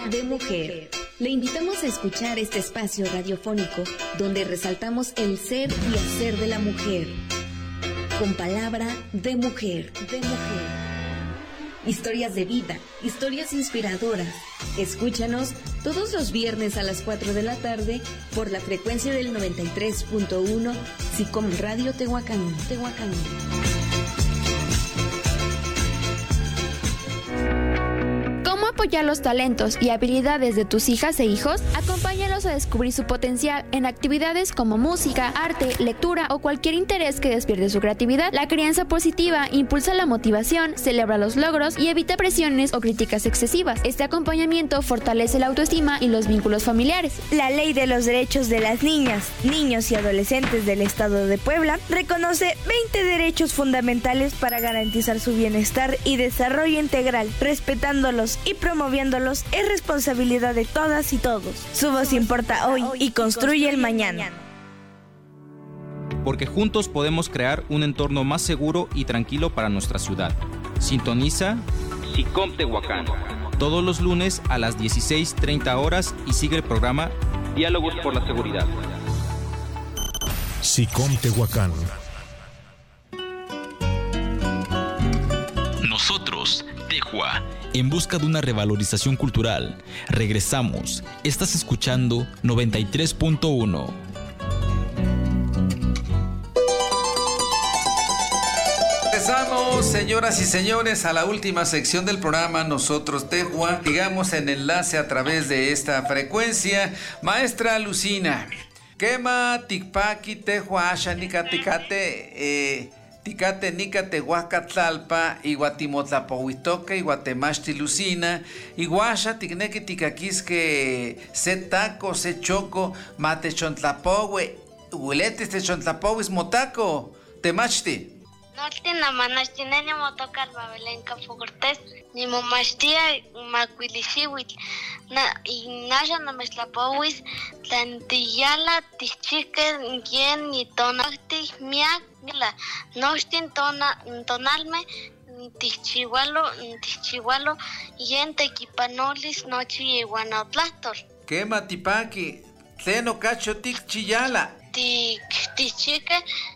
de mujer. Le invitamos a escuchar este espacio radiofónico donde resaltamos el ser y hacer de la mujer. Con palabra de mujer, de mujer. Historias de vida, historias inspiradoras. Escúchanos todos los viernes a las 4 de la tarde por la frecuencia del 93.1 SICOM Radio Tehuacán, Tehuacán. ¿Cómo apoyar los talentos y habilidades de tus hijas e hijos? Acompáñalos a descubrir su potencial en actividades como música, arte, lectura o cualquier interés que despierte su creatividad. La crianza positiva impulsa la motivación, celebra los logros y evita presiones o críticas excesivas. Este acompañamiento fortalece la autoestima y los vínculos familiares. La Ley de los Derechos de las Niñas, Niños y Adolescentes del Estado de Puebla reconoce 20 derechos fundamentales para garantizar su bienestar y desarrollo integral, respetándolos y promoviéndolos es responsabilidad de todas y todos. Su voz importa hoy y construye el mañana. Porque juntos podemos crear un entorno más seguro y tranquilo para nuestra ciudad. Sintoniza SICOM Tehuacán todos los lunes a las 16:30 horas y sigue el programa Diálogos por la Seguridad. SICOM Tehuacán. Nosotros, Tehua, en busca de una revalorización cultural. Regresamos. Estás escuchando 93.1. Regresamos, señoras y señores, a la última sección del programa Nosotros Tehua. Digamos en enlace a través de esta frecuencia. Maestra Lucina, quema tikpaki Tehua asha nicate Ticate nicate huacatlalpa, iguatimotlapohuitoca, iguatemaxti Lucina, iguaxa ticnequi ticaquisque se taco, se choco, mate chontlapohue, huiletis te chontlapohuis motaco, temachti. Norte namanachtineni motoca Almabelenca Cortés, ni momachtia macuilisihuit, nasha nameslapowis, tlantiyala tichique quien ni tonacti miak, mila, nochtin tonalme, tichihualo, yen tequipanolis nochi iguanautlastor. Quema tipaki, tleno cacho tikchiyala. Tichique,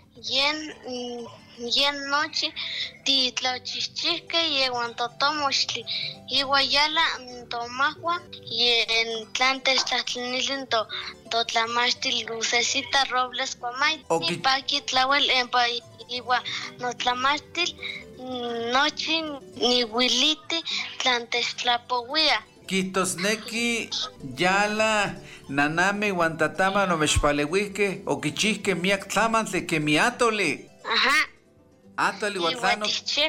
yen noche titlachichique y guantotomochli iguayala tomagua y en tlantes tlatlinilento totlamachti Lucecita Robles Cuamay y paqui tlawel en pa igua no tlamachtil noche ni huiliti tlantes tlapohuia Quitosneki yala naname guantatama no mexpalehuique o quichihque miak tlamantle que miatole. Ajá. Atoli Guatlano.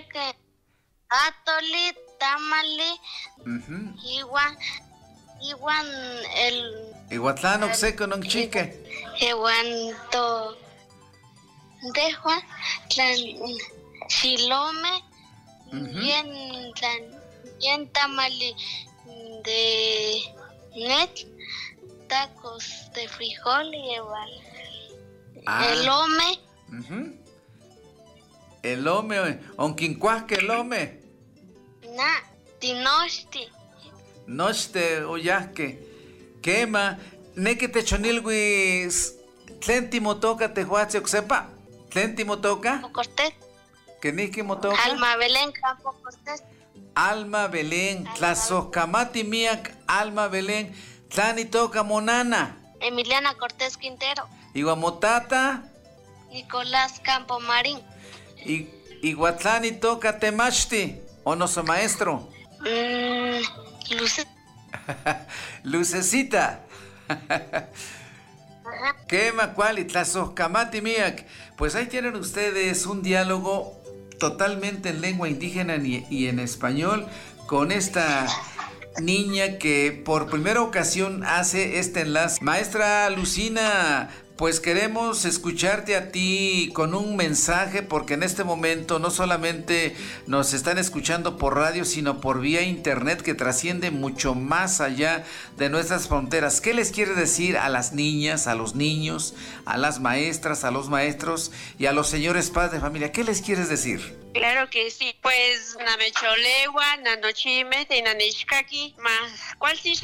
Atoli, tamali, iguan el. Iguatlano seco non chique. Iguan to. Dejo, tlan silome, bien tamali de net, tacos de frijol y igual. El home. El home, onquincuasque el home. Tinochti. Nochte oyasque. Quema, neque techonilguis. Tlenti motoca tehuatzi oxepa. Tlenti motoca. Cortés. ¿Qué nique motoca? Alma Belén Campo Cortés. Alma Belén, Tlazocamati miak, Alma Belén, Tlani toca monana. Emiliana Cortés Quintero. Iguamotata. Nicolás Campo Marín. Iguatlani toca temachti, o no so maestro. Lucecita. Quema cuali, tlazocamati miak. Pues ahí tienen ustedes un diálogo totalmente en lengua indígena y en español con esta niña que por primera ocasión hace este enlace. Maestra Lucina, pues queremos escucharte a ti con un mensaje, porque en este momento no solamente nos están escuchando por radio, sino por vía internet, que trasciende mucho más allá de nuestras fronteras. ¿Qué les quiere decir a las niñas, a los niños, a las maestras, a los maestros y a los señores padres de familia? ¿Qué les quieres decir? Claro que sí, pues namecholegua, nanochime, tenanechkaki, más, ¿cuál sí?